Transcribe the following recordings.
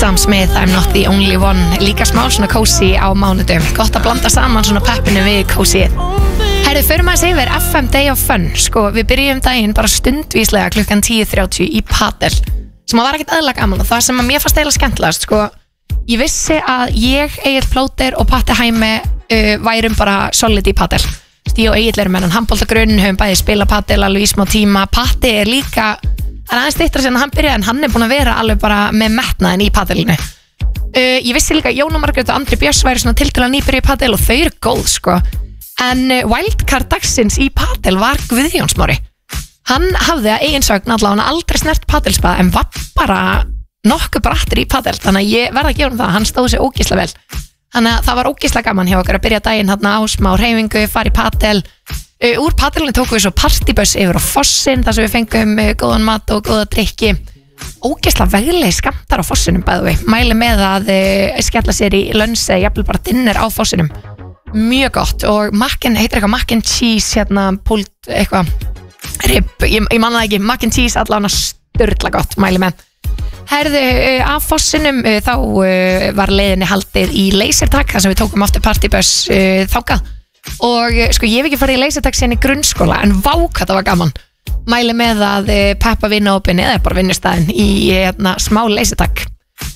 Sam Smith, I'm not the only one. Líka smá svona cozy á mánudum. Gott að blanda saman svona peppinu við cozyið. Herðu, förum að segja yfir FM Day of Fun. Sko, við byrjum daginn bara stundvíslega klukkan 10:30 í padel. Sem var ekkert eðlilega gaman og það sem að mér fannst eiginlega skemmtilegast, sko. Ég vissi að ég, Egill Plóter og Patti Hæmi værum bara solid í padel. Ég og Egill erum með hann handboltagrunn, höfum bæði spila padel alveg í smá tíma. Patti líka, hann aðeins styttra sem hann byrjaði en hann búin að vera alveg bara með metnaðin í padelinu. Ég vissi líka að Jóna Margrét og Andri Björns væri svona tiltölulega nýbyrja í padel og þau eru góð, sko. En wildcard dagsins í padel var Guðjón Smári. Hann hafði að eiginsögn allavega aldrei snert padelspa en var bara nokkuð brattur í padel, þannig að ég verða að gefa það, hann stóð sér ógeðslega vel. Þannig að það var ógeðslega gaman hjá okkur að byrja daginn hérna á smá hreyfingu, fara í padel. Úr padelinu tókum við svo partybus yfir á Fossinn þar sem við fengum góðan mat og góða drykki. Ógeðslega veglegir skammtar á Fossinum bæði við. Mæli með að skella sér í lönns eða jafnvel bara dinner á Fossinum. Mjög gott og heitir eitthvað mac and cheese hérna, pult eitthvað rib, ég man það ekki, mac and cheese allavega sturla gott, mæli með. Herðu, af Fossinum þá var leiðinni haldið í lasertag þar sem við tókum aftur partybus þákað og sko ég hef ekki farið í lasertag síðan í grunnskóla en vá hvað það var gaman. Mæli með að peppa vinnaopinni eða bara vinnustæðin í smá lasertag.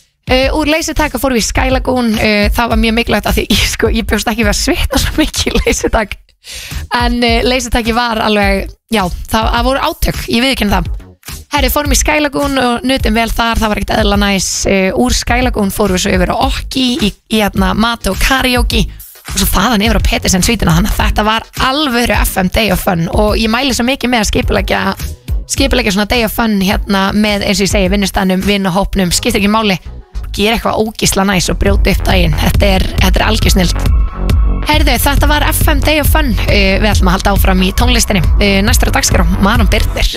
Úr lasertag fórum við í Sky Lagoon, það var mjög mikilvægt að því ég bjóst ekki við að svitna svo mikið í lasertag en lasertagi var alveg, já, það voru átök, ég viðurkenni það. Herri, fórum í Sky Lagoon og nutum vel þar, það var ekkert eðla næs. Úr Sky Lagoon fórum við svo yfir á Okki í mat og karaoke og svo þaðan yfir á Petersen svítina, þannig að þetta var alvöru FM Day of Fun og ég mæli svo mikið með að skipuleggja svona Day of Fun hérna með, eins og ég segi, vinnustæðnum, vinnahópnum, skiptir ekki máli, gera eitthvað ógeðslega næs og brjóta upp daginn, þetta er algjör snillt. Herðu, þetta var FM Day of Fun, við ætlum að halda áfram í tónlistinni. Næstur á dagskrá, Maron Birnir.